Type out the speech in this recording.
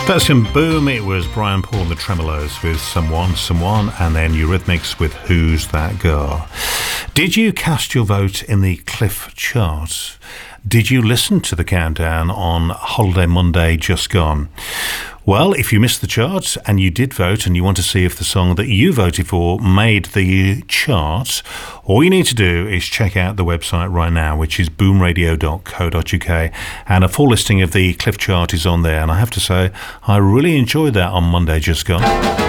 That's in Boom. It was Brian Paul and the Tremolos with Someone, and then Eurythmics with Who's That Girl. Did you cast your vote in the Cliff chart? Did you listen to the countdown on Holiday Monday just gone? Well, if you missed the chart and you did vote and you want to see if the song that you voted for made the chart, all you need to do is check out the website right now, which is boomradio.co.uk, and a full listing of the Cliff chart is on there. And I have to say, I really enjoyed that on Monday just gone.